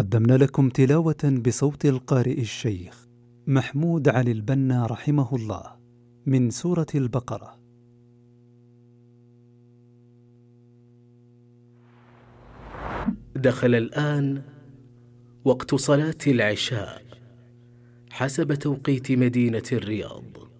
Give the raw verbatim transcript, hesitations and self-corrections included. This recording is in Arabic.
قدمنا لكم تلاوة بصوت القارئ الشيخ محمود علي البنا رحمه الله من سورة البقرة. دخل الآن وقت صلاة العشاء حسب توقيت مدينة الرياض.